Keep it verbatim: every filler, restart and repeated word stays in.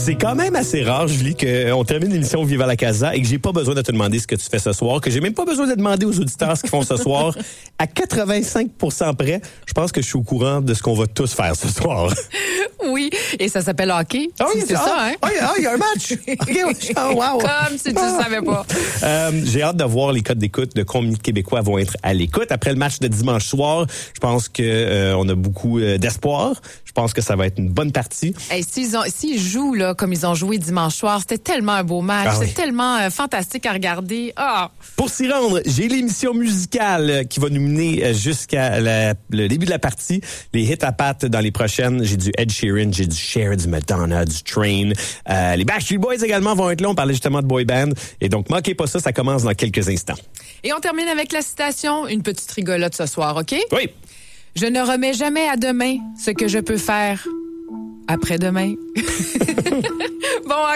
C'est quand même assez rare, Julie, qu'on termine l'émission Viva la Casa et que j'ai pas besoin de te demander ce que tu fais ce soir, que j'ai même pas besoin de demander aux auditeurs ce qu'ils font ce soir. À quatre-vingt-cinq pour cent près, je pense que je suis au courant de ce qu'on va tous faire ce soir. Oui, et ça s'appelle hockey. Ah oui, c'est ah, ça, hein? Ah, il y a un match. Okay, oh, wow. Comme si tu ne savais pas. Euh, j'ai hâte de voir les codes d'écoute de combien de Québécois vont être à l'écoute. Après le match de dimanche soir, je pense que euh, on a beaucoup euh, d'espoir. Je pense que ça va être une bonne partie. Hey, s'ils, ont, s'ils jouent là, comme ils ont joué dimanche soir, c'était tellement un beau match. Ah oui. C'était tellement euh, fantastique à regarder. Ah. Pour s'y rendre, j'ai l'émission musicale qui va nous mener jusqu'à la, le début de la partie. Les hits à pattes dans les prochaines. J'ai du Ed Sheeran, j'ai du Cher, du Madonna, du Train. Euh, les Backstreet Boys également vont être là. On parlait justement de boy band. Et donc, manquez pas ça, ça commence dans quelques instants. Et on termine avec la citation. Une petite rigolote ce soir, OK? Oui. Je ne remets jamais à demain ce que je peux faire après-demain.